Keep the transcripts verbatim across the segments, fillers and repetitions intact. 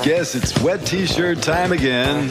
guess it's wet t-shirt time again.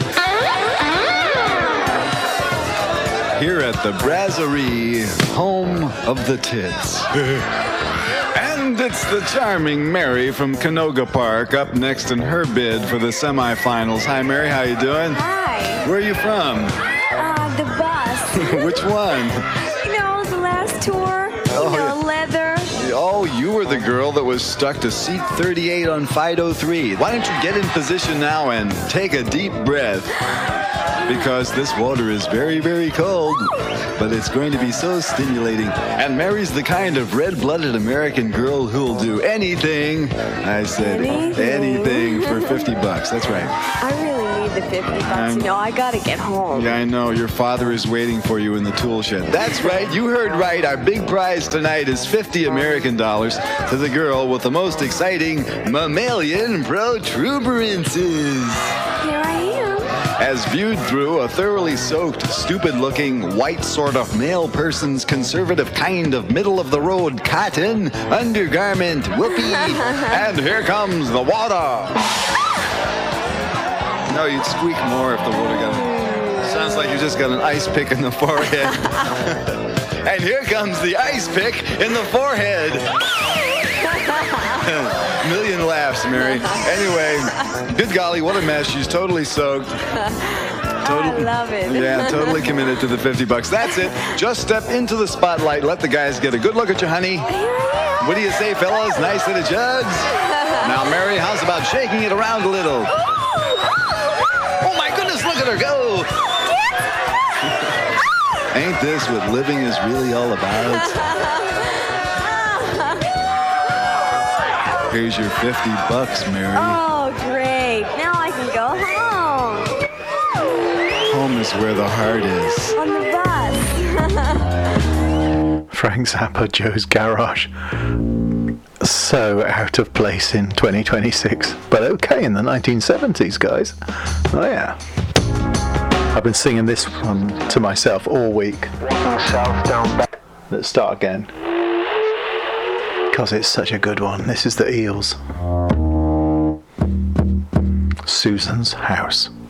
Here at the Brasserie, home of the tits. And it's the charming Mary from Canoga Park up next in her bid for the semifinals. Hi, Mary. How you doing? Hi. Where are you from? Uh, the bus. Which one? You know, the last tour. Oh, you know, yeah. leather. Oh, you were the girl that was stuck to seat thirty-eight on Fido three. Why don't you get in position now and take a deep breath? Because this water is very, very cold, but it's going to be so stimulating. And Mary's the kind of red-blooded American girl who'll do anything. I said Anything? anything for fifty bucks. That's right. I really need the fifty bucks. I'm- You know, I gotta get home. Yeah, I know. Your father is waiting for you in the tool shed. That's right. You heard right. Our big prize tonight is fifty American dollars to the girl with the most exciting mammalian protuberances. Here I am. As viewed through a thoroughly soaked, stupid-looking, white sort of male person's conservative kind of middle-of-the-road cotton undergarment whoopee. And here comes the water. No, you'd squeak more if the water got... Sounds like you just got an ice pick in the forehead. And here comes the ice pick in the forehead. Million laughs, Mary. Anyway, good golly, what a mess. She's totally soaked. I love it. Yeah, totally committed to the fifty bucks. That's it. Just step into the spotlight. Let the guys get a good look at you, honey. Here I am. What do you say, fellas? Nice set of jugs? Now, Mary, how's about shaking it around a little? Oh, my goodness, look at her go. Ain't this what living is really all about? Here's your fifty bucks, Mary. Oh, great. Now I can go home. Home is where the heart is. On the bus. Frank Zappa, Joe's Garage. So out of place in twenty twenty-six, but okay in the nineteen seventies, guys. Oh yeah. I've been singing this one to myself all week. Let's start again. Because it's such a good one. This is the Eels. Susan's House.